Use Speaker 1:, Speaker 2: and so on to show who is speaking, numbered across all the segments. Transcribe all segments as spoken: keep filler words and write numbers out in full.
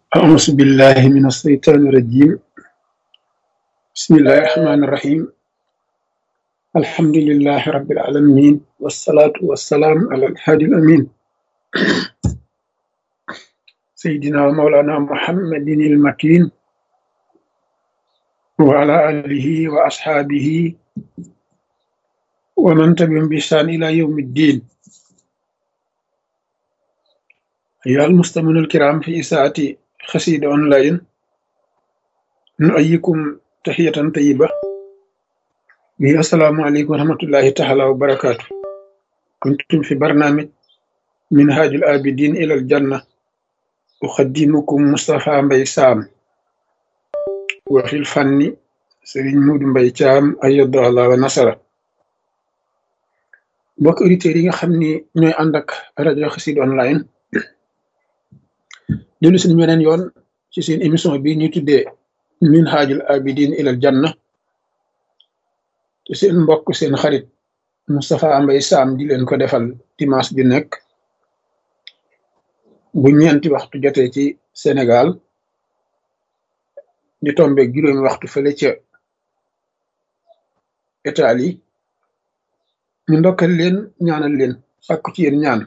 Speaker 1: أعوذ بالله من الشيطان الرجيم. بسم الله الرحمن الرحيم. الحمد لله رب العالمين والصلاة والسلام على الهادي الأمين سيدنا ومولانا محمد المكين وعلى آله وأصحابه ومن تبعهم بإحسان إلى يوم الدين. أيها المستمعون الكرام في إساءة خسيد أونلاين، نؤيكم تحية طيبة. السلام عليكم ورحمة الله تعالى وبركاته. كنتم في برنامج منهاج الآبدين إلى الجنة، أخدمكم مصطفى مبي سام، وفي الفن سيرين مود مبي تام أيد الله ونصره. mbokk auditeurs yi nga xam ni ñooy ànd ak rajo Xassida online dellu si nañu weneen yoon ci seen émission bi ñuy tuddee minhajul abidin ilal janna te seen mbokk seen xarit Moustapha Mbaye Sam di leen ko defal dimanche bi nekk bu ñeenti waxtu jotee ci Sénégal di tombe juróomi waxtu fële ca Italie. ñu ndokkal leen ñaanal leen sàkku ci yéen ñaan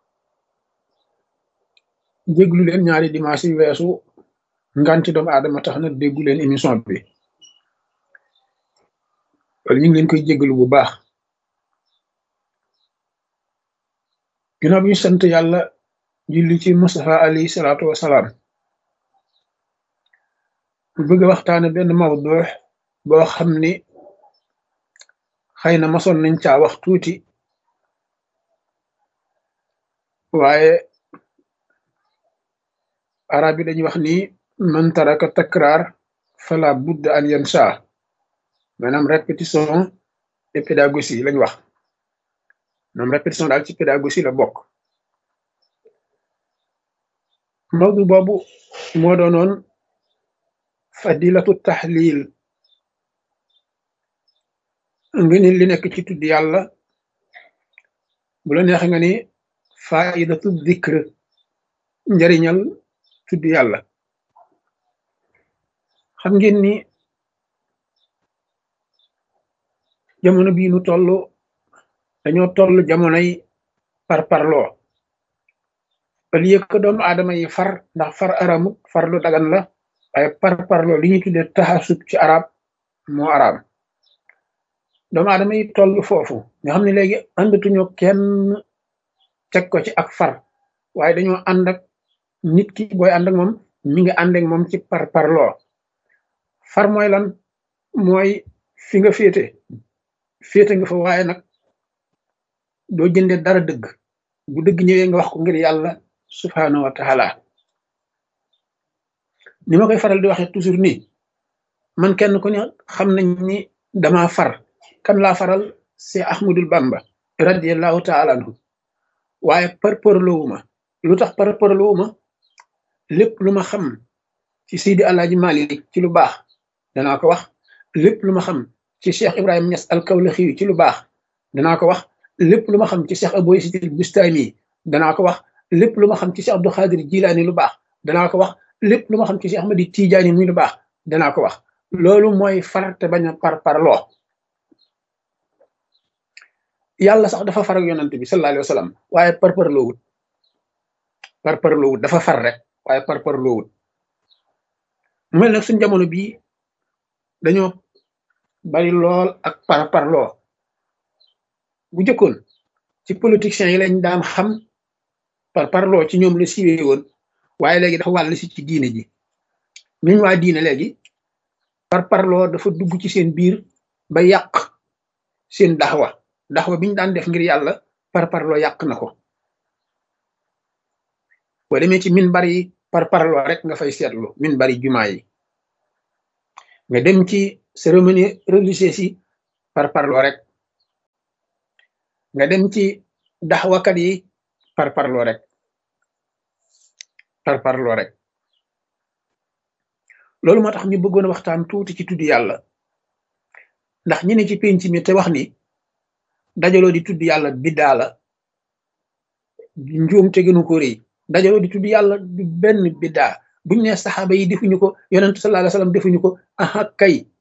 Speaker 1: déglu leen ñaari dimanche yi weesu nganti doomu aadama tax na déggu leen émission bi wala ñu ngi leen koy jéggalu bu baax. ginnaaw bi ñu sant yàlla julli ci Mustafa alayhi salaatu wasalaam, bu bëgg a waxtaane benn mawdu boo xam ni xëy na masoon nañ caa wax tuuti, waaye arab yi dañuy wax ni man taraka takraar fala budda an yansa, maanaam répétition et pédagogie lañ wax. maanaam répétition daal ci pédagogie la bokk. mawdu boobu moo doonoon fadilatu tahlil, nga ni li nekk ci tudd yàlla. bu la neex nga ni faidatu dhikr, njariñal tudd yàlla. xam ngeen ni jamono bii nu toll dañoo toll jamonoy parparloo. au lieu que doomu aadama yi far, ndax far aramut, far lu dagan la, waaye parparloo li ñuy tuddee taxasub ci arab moo araam. doomu aadama yi toll foofu nga xam ne léegi àndatuñu kenn teg ko ci ak far, waaye dañoo ànd ak nit ki. booy ànd ak moom mi ngi ànd ak moom ci par parloo. far mooy lan? mooy fi nga féete féete nga fa, waaye nag doo jënde dara dëgg. bu dëgg ñëwee nga wax ko ngir yàlla subhanahu wa taala. ni ma koy faral di waxee toujours nii, man kenn ku ne xam nañ ni dama far. kan laa faral? c'est Ahmadul Bamba radiyallahu taala anhu. waaye parparloowuma. lu tax parparloowuma? lépp lu ma xam ci Seydi Alaaji Malik ci lu baax danaa ko wax. lépp lu ma xam ci Cheikh Ibrahima Niass al-Kawlaxi ci lu baax danaa ko wax. lépp lu ma xam ci Cheikh Abou Yazid al-Bustami danaa ko wax. lépp lu ma xam ci Cheikh Abdou Khadir Jilaani lu baax danaa ko wax. lépp lu ma xam ci Cheikh Ahmadi Tijaani muy lu baax danaa ko wax. loolu mooy far te bañ a parparloo. yàlla sax dafa far ak yonante bi sallallahu alayhi wa sallam, waaye parparloowut. parparloowut dafa far rek waaye parparloowut. mu mel nag suñ jamono bii dañoo bari lool ak parparloo. bu jëkkoon ci politiciens yi lañ daan xam parparloo, ci ñoom la siiwee woon, waaye léegi dafa wàll si ci diine ji. ñuñ waa diine léegi parparloo dafa dugg ci seen biir ba yàq seen daxwa. daxwa biñ daan def ngir yàlla parparloo yàq na ko. boo demee ci minbar yi parparloo rek nga fay seetlu. minbar yi jumaa yi nga dem ci cérémonie religieuse yi parparloo rek. nga dem ci daxwakat yi parparloo rek parparloo rek. loolu moo tax ñu bëggoon a waxtaan tuuti ci tudd yàlla, ndax ñi ne ci penc mi te wax ni dajaloo di tudd yàlla biddaa la, njuum te gënu ko rëy. dajaloo di tudd yàlla du benn biddaa, buñ ne saxaaba yi defuñu ko yonentu sallallahu alayhi wasallam defuñu ko aha kay